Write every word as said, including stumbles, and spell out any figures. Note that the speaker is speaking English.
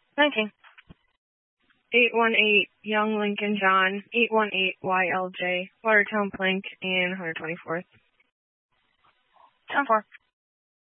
nineteen. eight one eight Young Lincoln John, eight one eight Y L J, Watertown Plank, and one hundred twenty-fourth. ten four.